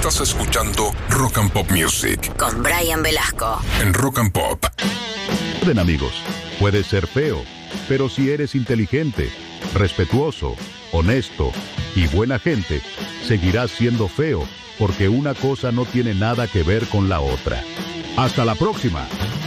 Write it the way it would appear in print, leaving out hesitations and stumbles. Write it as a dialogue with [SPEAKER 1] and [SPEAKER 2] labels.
[SPEAKER 1] Estás escuchando Rock and Pop Music
[SPEAKER 2] con Brian Velasco
[SPEAKER 1] en Rock and Pop.
[SPEAKER 3] Ven, amigos, puedes ser feo, pero si eres inteligente, respetuoso, honesto y buena gente, seguirás siendo feo, porque una cosa no tiene nada que ver con la otra. Hasta la próxima.